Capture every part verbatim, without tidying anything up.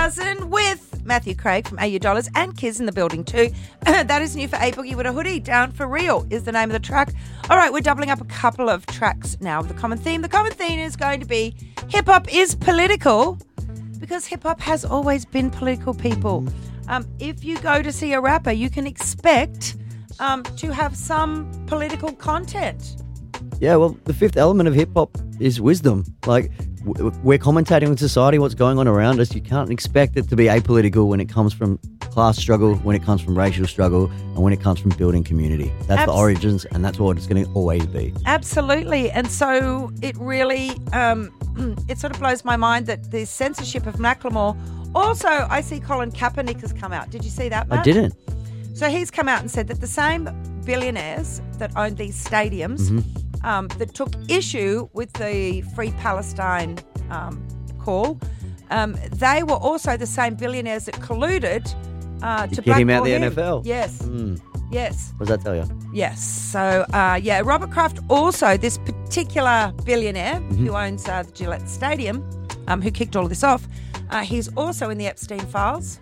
thousand with Matthew Craig from A U Dollars and Kiz in the building too. That is new for A Boogie with a Hoodie. Down for Real is the name of the track. All right, we're doubling up a couple of tracks now with the common theme. The common theme is going to be hip-hop is political because hip-hop has always been political, people. Um, if you go to see a rapper, you can expect um, to have some political content. Yeah, well, the fifth element of hip-hop is wisdom. Like, w- we're commentating on society, what's going on around us. You can't expect it to be apolitical when it comes from class struggle, when it comes from racial struggle, and when it comes from building community. That's Abs- the origins, and that's what it's going to always be. Absolutely. And so it really, um, it sort of blows my mind that the censorship of Macklemore. Also, I see Colin Kaepernick has come out. Did you see that, Matt? I didn't. So he's come out and said that the same billionaires that own these stadiums mm-hmm. um, that took issue with the Free Palestine um, call, um, they were also the same billionaires that colluded uh, to get him out of the him. N F L. Yes. Mm. Yes. What does that tell you? Yes. So, uh, yeah, Robert Kraft also, this particular billionaire mm-hmm. who owns uh, the Gillette Stadium, um, who kicked all of this off, uh, he's also in the Epstein files.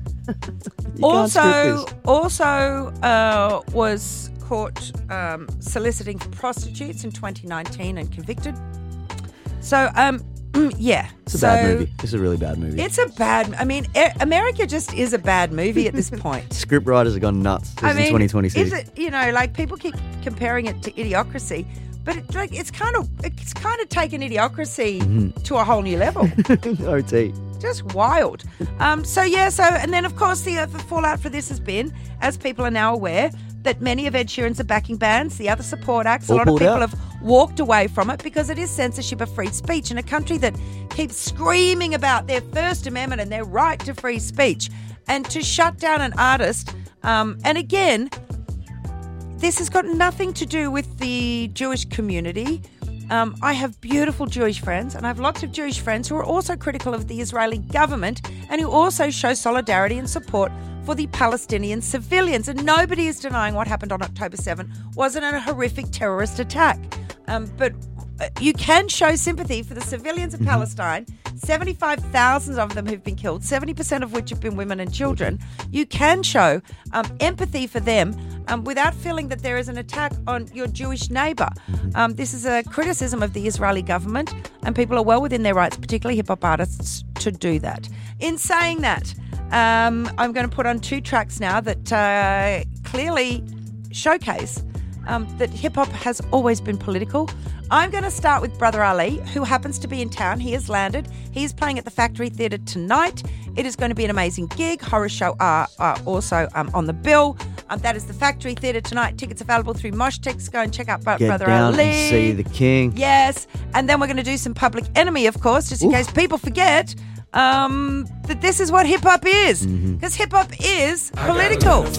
also, also uh, was caught um, soliciting for prostitutes in twenty nineteen and convicted. So, um, yeah. It's a so, bad movie. It's a really bad movie. It's a bad, I mean, America just is a bad movie at this point. Script writers have gone nuts. This I is mean, twenty twenty-six. Is it, you know, like people keep comparing it to Idiocracy, but it, like it's kind of it's kind of taken Idiocracy mm-hmm. to a whole new level. O T. Just wild. Um, so, yeah, so, and then, of course, the, uh, the fallout for this has been, as people are now aware, that many of Ed Sheeran's are backing bands, the other support acts, a All lot of people out. have walked away from it because it is censorship of free speech in a country that keeps screaming about their First Amendment and their right to free speech. And to shut down an artist, um, and again, this has got nothing to do with the Jewish community. Um, I have beautiful Jewish friends, and I have lots of Jewish friends who are also critical of the Israeli government and who also show solidarity and support for the Palestinian civilians. And nobody is denying what happened on October seventh wasn't a horrific terrorist attack. Um, but you can show sympathy for the civilians of mm-hmm. Palestine. seventy-five thousand of them have been killed, seventy percent of which have been women and children. You can show um, empathy for them um, without feeling that there is an attack on your Jewish neighbour. Mm-hmm. Um, this is a criticism of the Israeli government, and people are well within their rights, particularly hip-hop artists, to do that. In saying that, um, I'm going to put on two tracks now that uh, clearly showcase um, that hip-hop has always been political. I'm going to start with Brother Ali, who happens to be in town. He has landed. He's playing at the Factory Theatre tonight. It is going to be an amazing gig. Horror Show are, are also um, on the bill. Um, that is the Factory Theatre tonight. Tickets available through Moshtex. Go and check out Get Brother down Ali. And see the king. Yes. And then we're going to do some Public Enemy, of course, just in Oof. case people forget um, that this is what hip-hop is. Because mm-hmm. hip-hop is political.